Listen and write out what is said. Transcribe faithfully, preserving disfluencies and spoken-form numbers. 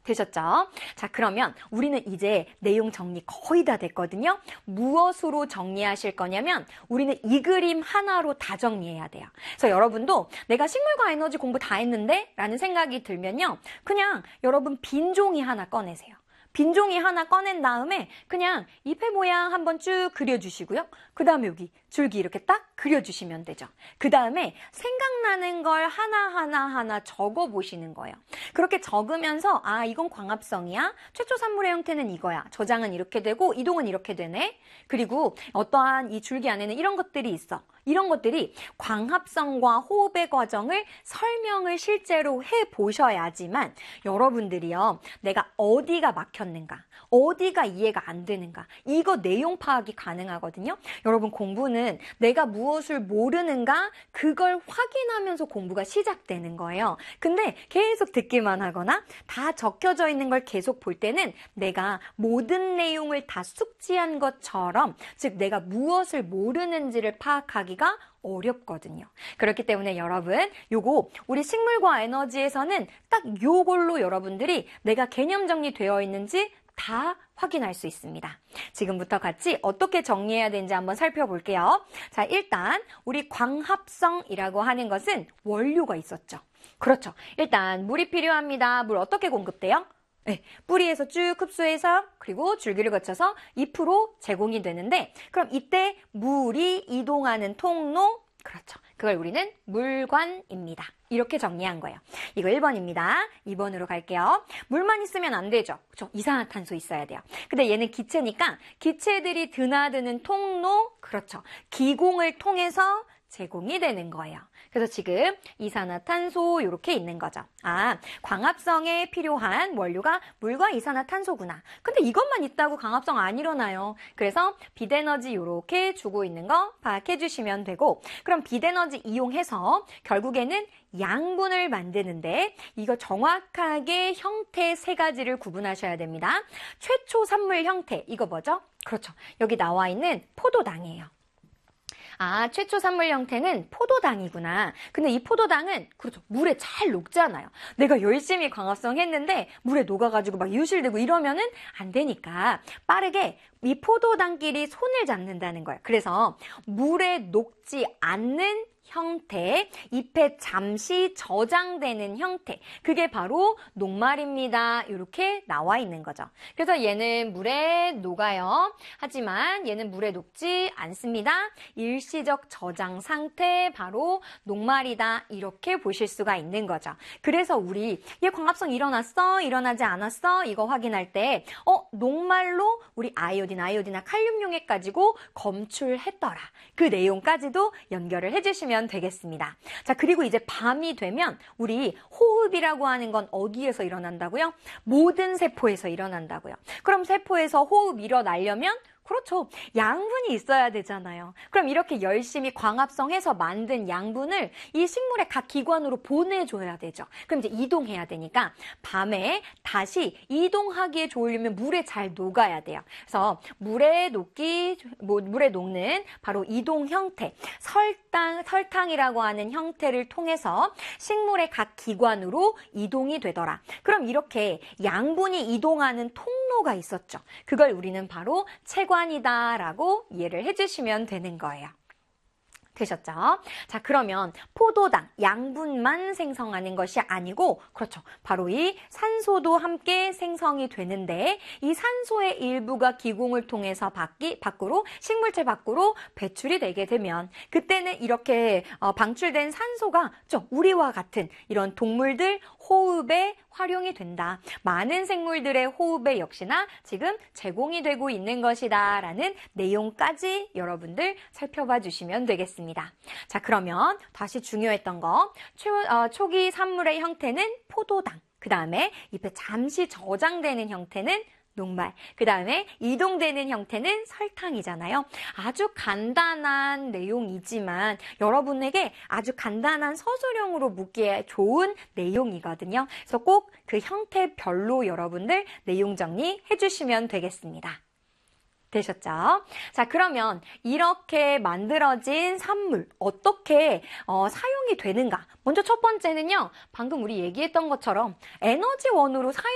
되셨죠? 자, 그러면 우리는 이제 내용 정리 거의 다 됐거든요. 무엇으로 정리하실 거냐면 우리는 이 그림 하나로 다 정리해야 돼요. 그래서 여러분도 내가 식물과 에너지 공부 다 했는데? 라는 생각이 들면요. 그냥 여러분 빈 종이 하나 꺼내세요. 빈 종이 하나 꺼낸 다음에 그냥 잎의 모양 한번 쭉 그려주시고요. 그 다음에 여기 줄기 이렇게 딱 그려주시면 되죠. 그 다음에 생각나는 걸 하나하나 하나 적어보시는 거예요. 그렇게 적으면서 아 이건 광합성이야. 최초 산물의 형태는 이거야. 저장은 이렇게 되고 이동은 이렇게 되네. 그리고 어떠한 이 줄기 안에는 이런 것들이 있어. 이런 것들이 광합성과 호흡의 과정을 설명을 실제로 해보셔야지만 여러분들이요. 내가 어디가 막혔는가, 어디가 이해가 안 되는가 이거 내용 파악이 가능하거든요. 여러분 공부는 내가 무엇을 모르는가 그걸 확인하면서 공부가 시작되는 거예요. 근데 계속 듣기만 하거나 다 적혀져 있는 걸 계속 볼 때는 내가 모든 내용을 다 숙지한 것처럼 즉 내가 무엇을 모르는지를 파악하기가 어렵거든요. 그렇기 때문에 여러분 요거 우리 식물과 에너지에서는 딱 요걸로 여러분들이 내가 개념 정리되어 있는지 다 확인할 수 있습니다. 지금부터 같이 어떻게 정리해야 되는지 한번 살펴볼게요. 자, 일단 우리 광합성이라고 하는 것은 원료가 있었죠. 그렇죠. 일단 물이 필요합니다. 물 어떻게 공급돼요? 네, 뿌리에서 쭉 흡수해서 그리고 줄기를 거쳐서 잎으로 제공이 되는데 그럼 이때 물이 이동하는 통로 그렇죠. 그걸 우리는 물관입니다. 이렇게 정리한 거예요. 이거 일 번입니다. 이 번으로 갈게요. 물만 있으면 안 되죠. 그렇죠? 이산화탄소 있어야 돼요. 근데 얘는 기체니까 기체들이 드나드는 통로 그렇죠. 기공을 통해서 제공이 되는 거예요. 그래서 지금 이산화탄소 이렇게 있는 거죠. 아, 광합성에 필요한 원료가 물과 이산화탄소구나. 근데 이것만 있다고 광합성 안 일어나요. 그래서 빛에너지 이렇게 주고 있는 거 파악해 주시면 되고 그럼 빛에너지 이용해서 결국에는 양분을 만드는데 이거 정확하게 형태 세 가지를 구분하셔야 됩니다. 최초 산물 형태 이거 뭐죠? 그렇죠. 여기 나와 있는 포도당이에요. 아, 최초 산물 형태는 포도당이구나. 근데 이 포도당은 그렇죠. 물에 잘 녹잖아요. 내가 열심히 광합성 했는데 물에 녹아가지고 막 유실되고 이러면은 안 되니까 빠르게 이 포도당끼리 손을 잡는다는 거예요. 그래서 물에 녹지 않는 형태, 잎에 잠시 저장되는 형태, 그게 바로 녹말입니다. 이렇게 나와 있는 거죠. 그래서 얘는 물에 녹아요. 하지만 얘는 물에 녹지 않습니다. 일시적 저장 상태, 바로 녹말이다. 이렇게 보실 수가 있는 거죠. 그래서 우리 얘 광합성 일어났어? 일어나지 않았어? 이거 확인할 때 어, 녹말로 우리 아이오딘, 아이오딘이나 칼륨 용액 가지고 검출했더라. 그 내용까지도 연결을 해주시면 되겠습니다. 자, 그리고 이제 밤이 되면 우리 호흡이라고 하는 건 어디에서 일어난다고요? 모든 세포에서 일어난다고요. 그럼 세포에서 호흡 일어나려면 그렇죠. 양분이 있어야 되잖아요. 그럼 이렇게 열심히 광합성해서 만든 양분을 이 식물의 각 기관으로 보내줘야 되죠. 그럼 이제 이동해야 되니까 밤에 다시 이동하기에 좋으려면 물에 잘 녹아야 돼요. 그래서 물에 녹기, 뭐 물에 녹는 바로 이동 형태, 설탕, 설탕이라고 하는 형태를 통해서 식물의 각 기관으로 이동이 되더라. 그럼 이렇게 양분이 이동하는 통로가 있었죠. 그걸 우리는 바로 체관 이다라고 이해를 해주시면 되는 거예요. 되셨죠? 자, 그러면 포도당, 양분만 생성하는 것이 아니고 그렇죠. 바로 이 산소도 함께 생성이 되는데 이 산소의 일부가 기공을 통해서 밖이, 밖으로 식물체 밖으로 배출이 되게 되면 그때는 이렇게 어, 방출된 산소가 좀 우리와 같은 이런 동물들 호흡에 활용이 된다. 많은 생물들의 호흡에 역시나 지금 제공이 되고 있는 것이다 라는 내용까지 여러분들 살펴봐 주시면 되겠습니다. 자, 그러면 다시 중요했던 거 초, 어, 초기 산물의 형태는 포도당, 그 다음에 잎에 잠시 저장되는 형태는 녹말, 그 다음에 이동되는 형태는 설탕이잖아요. 아주 간단한 내용이지만 여러분에게 아주 간단한 서술형으로 묻기에 좋은 내용이거든요. 그래서 꼭 그 형태별로 여러분들 내용 정리해 주시면 되겠습니다. 되셨죠? 자, 그러면 이렇게 만들어진 산물 어떻게 어, 사용이 되는가? 먼저 첫 번째는요. 방금 우리 얘기했던 것처럼 에너지원으로 사용